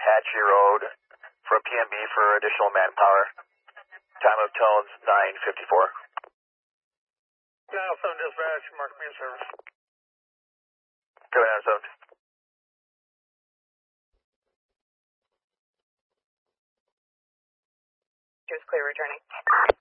Hatchie Road for a PMB for additional manpower. Time of tones 9:54. 907 dispatch, mark me in service. Go 907. Just clear returning.